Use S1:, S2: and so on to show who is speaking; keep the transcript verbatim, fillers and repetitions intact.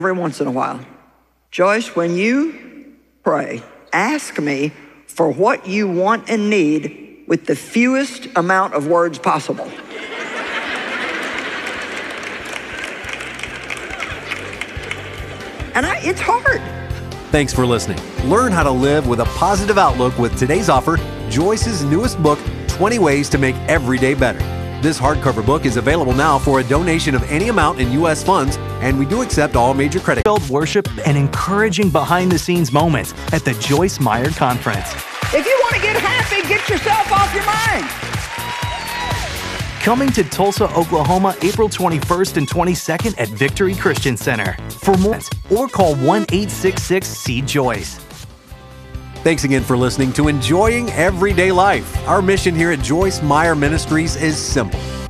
S1: every once in a while. Joyce, when you pray, ask me for what you want and need with the fewest amount of words possible. And I, it's hard.
S2: Thanks for listening. Learn how to live with a positive outlook with today's offer, Joyce's newest book, twenty Ways to Make Every Day Better. This hardcover book is available now for a donation of any amount in U S funds, and we do accept all major credit.
S3: Worship and encouraging behind-the-scenes moments at the Joyce Meyer Conference.
S1: If you want to get happy, get yourself off your mind.
S3: Coming to Tulsa, Oklahoma, April twenty-first and twenty-second at Victory Christian Center. For more, or call one eight six six C Joyce.
S2: Thanks again for listening to Enjoying Everyday Life. Our mission here at Joyce Meyer Ministries is simple: